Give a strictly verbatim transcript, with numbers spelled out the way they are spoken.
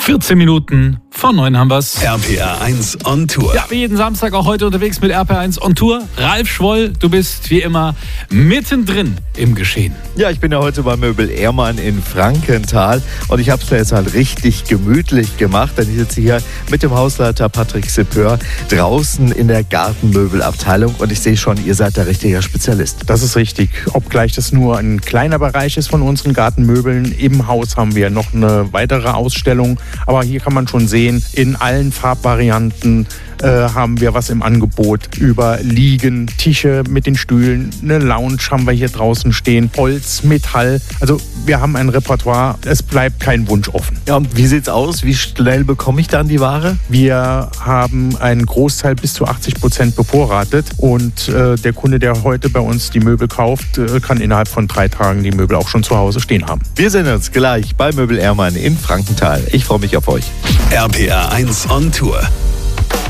vierzehn Minuten vor neun haben wir's. R P R eins on Tour. Ja, wie jeden Samstag auch heute unterwegs mit R P R eins on Tour. Ralf Schwoll, du bist wie immer mittendrin im Geschehen. Ja, ich bin ja heute bei Möbel Ehrmann in Frankenthal und ich habe es mir jetzt halt richtig gemütlich gemacht, denn ich sitze hier mit dem Hausleiter Patrick Seppör draußen in der Gartenmöbelabteilung und ich sehe schon, ihr seid der richtige Spezialist. Das ist richtig, obgleich das nur ein kleiner Bereich ist von unseren Gartenmöbeln. Im Haus haben wir noch eine weitere Ausstellung, aber hier kann man schon sehen, in allen Farbvarianten äh, haben wir was im Angebot. Über Liegen, Tische mit den Stühlen, eine Lounge haben wir hier draußen stehen, Holz, Metall. Also wir haben ein Repertoire, es bleibt kein Wunsch offen. Ja, und wie sieht's aus? Wie schnell bekomme ich dann die Ware? Wir haben einen Großteil bis zu achtzig Prozent bevorratet und äh, der Kunde, der heute bei uns die Möbel kauft, äh, kann innerhalb von drei Tagen die Möbel auch schon zu Hause stehen haben. Wir sehen uns gleich bei Möbel Ehrmann in Frankenthal. Ich freue mich auf euch. R P R eins on Tour.